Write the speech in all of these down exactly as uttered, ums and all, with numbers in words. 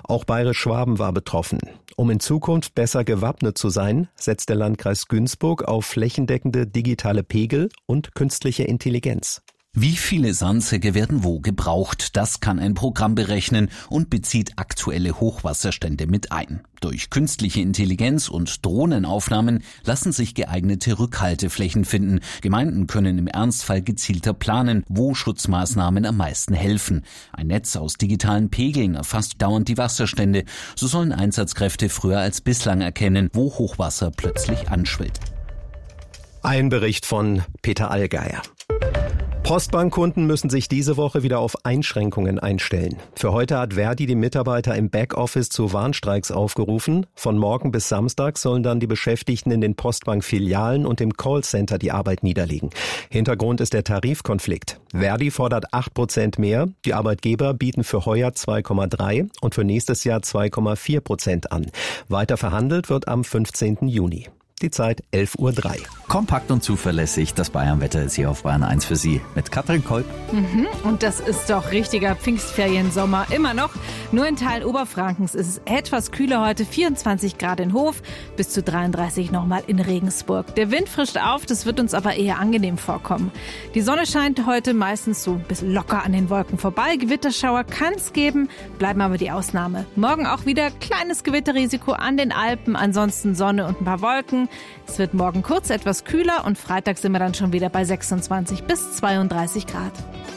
Auch Bayerisch-Schwaben war betroffen. Um in Zukunft besser gewappnet zu sein, setzt der Landkreis Günzburg auf flächendeckende digitale Pegel und künstliche Intelligenz. Wie viele Sandsäcke werden wo gebraucht? Das kann ein Programm berechnen und bezieht aktuelle Hochwasserstände mit ein. Durch künstliche Intelligenz und Drohnenaufnahmen lassen sich geeignete Rückhalteflächen finden. Gemeinden können im Ernstfall gezielter planen, wo Schutzmaßnahmen am meisten helfen. Ein Netz aus digitalen Pegeln erfasst dauernd die Wasserstände. So sollen Einsatzkräfte früher als bislang erkennen, wo Hochwasser plötzlich anschwillt. Ein Bericht von Peter Allgeier. Postbankkunden müssen sich diese Woche wieder auf Einschränkungen einstellen. Für heute hat Verdi die Mitarbeiter im Backoffice zu Warnstreiks aufgerufen. Von morgen bis Samstag sollen dann die Beschäftigten in den Postbank-Filialen und im Callcenter die Arbeit niederlegen. Hintergrund ist der Tarifkonflikt. Verdi fordert acht Prozent mehr. Die Arbeitgeber bieten für heuer zwei Komma drei und für nächstes Jahr zwei Komma vier Prozent an. Weiter verhandelt wird am fünfzehnten Juni. Die Zeit elf Uhr drei. Kompakt und zuverlässig, das Bayernwetter ist hier auf Bayern eins für Sie mit Katrin Kolb. Mhm, und das ist doch richtiger Pfingstferiensommer, immer noch. Nur in Teilen Oberfrankens ist es etwas kühler heute, vierundzwanzig Grad in Hof, bis zu dreiunddreißig nochmal in Regensburg. Der Wind frischt auf, das wird uns aber eher angenehm vorkommen. Die Sonne scheint heute meistens so ein bisschen locker an den Wolken vorbei. Gewitterschauer kann es geben, bleiben aber die Ausnahme. Morgen auch wieder kleines Gewitterrisiko an den Alpen, ansonsten Sonne und ein paar Wolken. Es wird morgen kurz etwas kühler und Freitag sind wir dann schon wieder bei sechsundzwanzig bis zweiunddreißig Grad.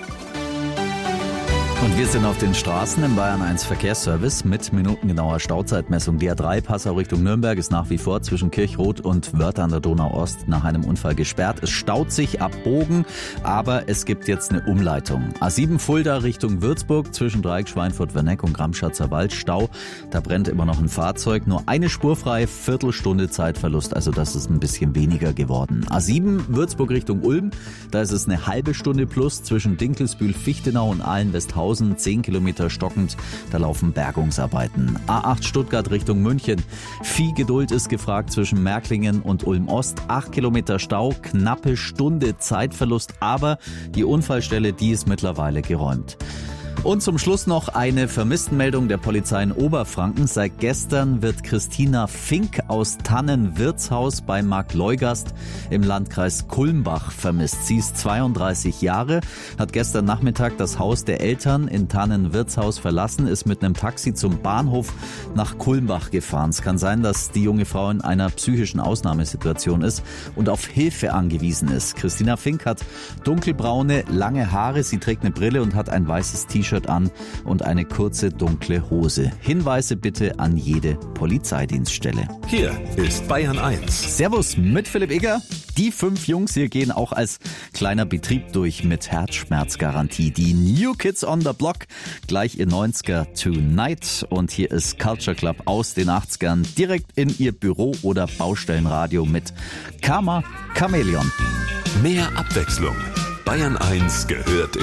Und wir sind auf den Straßen im Bayern eins Verkehrsservice mit minutengenauer Stauzeitmessung. Die A drei Passau Richtung Nürnberg ist nach wie vor zwischen Kirchroth und Wörth an der Donau-Ost nach einem Unfall gesperrt. Es staut sich ab Bogen, aber es gibt jetzt eine Umleitung. A sieben Fulda Richtung Würzburg zwischen Dreieck, Schweinfurt, Werneck und Gramschatzer Wald Stau. Da brennt immer noch ein Fahrzeug. Nur eine Spur frei, Viertelstunde Zeitverlust, also das ist ein bisschen weniger geworden. A sieben Würzburg Richtung Ulm, da ist es eine halbe Stunde plus zwischen Dinkelsbühl, Fichtenau und Ahlen-Westhausen. zehn Kilometer stockend, da laufen Bergungsarbeiten. A acht Stuttgart Richtung München. Viel Geduld ist gefragt zwischen Märklingen und Ulm-Ost. acht Kilometer Stau, knappe Stunde Zeitverlust, aber die Unfallstelle, die ist mittlerweile geräumt. Und zum Schluss noch eine Vermisstenmeldung der Polizei in Oberfranken. Seit gestern wird Christina Fink aus Tannenwirtshaus bei Marktleugast im Landkreis Kulmbach vermisst. Sie ist zweiunddreißig Jahre, hat gestern Nachmittag das Haus der Eltern in Tannenwirtshaus verlassen, ist mit einem Taxi zum Bahnhof nach Kulmbach gefahren. Es kann sein, dass die junge Frau in einer psychischen Ausnahmesituation ist und auf Hilfe angewiesen ist. Christina Fink hat dunkelbraune, lange Haare, sie trägt eine Brille und hat ein weißes T-Shirt an und eine kurze dunkle Hose. Hinweise bitte an jede Polizeidienststelle. Hier ist Bayern eins. Servus mit Philipp Egger. Die fünf Jungs hier gehen auch als kleiner Betrieb durch mit Herzschmerzgarantie. Die New Kids on the Block, gleich ihr neunziger Tonight. Und hier ist Culture Club aus den achtzigern direkt in ihr Büro oder Baustellenradio mit Karma Chameleon. Mehr Abwechslung. Bayern eins gehört